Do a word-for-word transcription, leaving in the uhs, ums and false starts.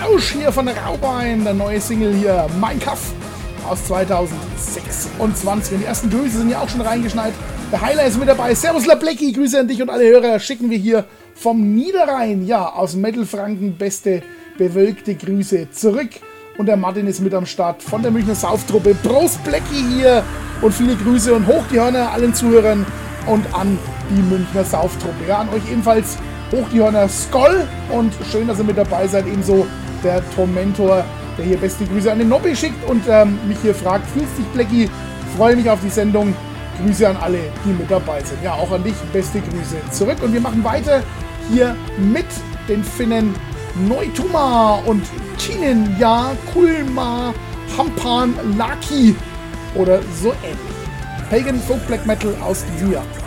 Rausch hier von Raubein, der neue Single hier, Mein Kaff aus zweitausendsechsundzwanzig. Und die ersten Grüße sind ja auch schon reingeschneit. Der Heiler ist mit dabei. Servus La Blecki, Grüße an dich und alle Hörer schicken wir hier vom Niederrhein, ja, aus Mittelfranken, beste bewölkte Grüße zurück. Und der Martin ist mit am Start von der Münchner Sauftruppe. Prost Blecki hier und viele Grüße und hoch die Hörner allen Zuhörern und an die Münchner Sauftruppe. Ja, an euch ebenfalls hoch die Hörner Skoll und schön, dass ihr mit dabei seid. Ebenso der Tormentor, der hier beste Grüße an den Nobby schickt und ähm, mich hier fragt, fühlst dich Blecki? Freue mich auf die Sendung. Grüße an alle, die mit dabei sind. Ja, auch an dich beste Grüße zurück. Und wir machen weiter hier mit den Finnen Neutuma und Chinen, ja, Kulma, Hampan, Laki oder so ähnlich. Pagan Folk Black Metal aus diesem Jahr.